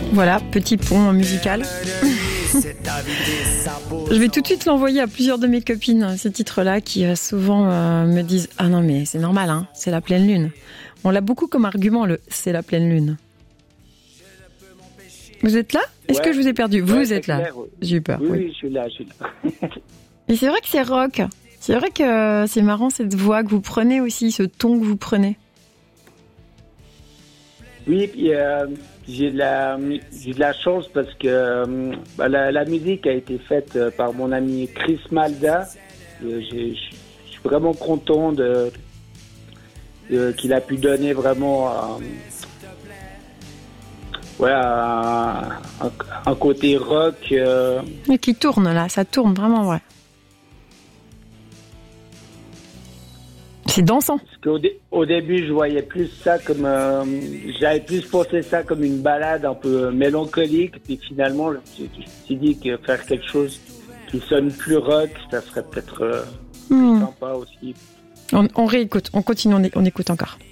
Voilà, petit pont musical. Je vais tout de suite l'envoyer à plusieurs de mes copines, ce titre-là, qui souvent me disent « Ah non, mais c'est normal, hein, c'est la pleine lune ». On l'a beaucoup comme argument, le « c'est la pleine lune ». Vous êtes là ? Est-ce que je vous ai perdu ? Vous êtes là. J'ai eu peur. Oui, je suis là. Et c'est vrai que c'est rock. C'est vrai que c'est marrant cette voix que vous prenez aussi, ce ton que vous prenez. Oui, puis j'ai de la chance parce que la musique a été faite par mon ami Chris Malda. Je suis vraiment content qu'il a pu donner vraiment un côté rock. Et qui tourne là, ça tourne vraiment, ouais. C'est dansant. Parce qu'au début, je voyais plus ça comme... j'avais plus pensé ça comme une balade un peu mélancolique. Puis finalement, je me suis dit que faire quelque chose qui sonne plus rock, ça serait peut-être plus sympa aussi. On réécoute, on continue, on écoute encore.